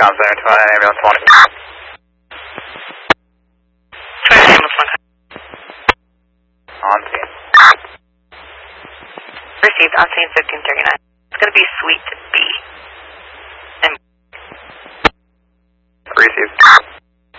Recon 7, ambulance 1. Ambulance 1. On scene. Received, on scene 1539. It's going to be Suite B. And Received.